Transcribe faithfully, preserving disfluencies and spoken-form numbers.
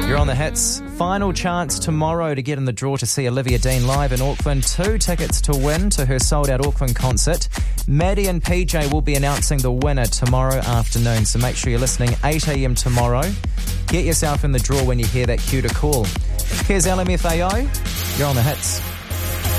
You're on the hits. Final chance tomorrow to get in the draw to see Olivia Dean live in Auckland. Two tickets to win to her sold-out Auckland concert. Maddie and P J will be announcing the winner tomorrow afternoon, so make sure you're listening eight a.m. tomorrow. Get yourself in the draw when you hear that cue to call. Here's L M F A O. You're on the hits.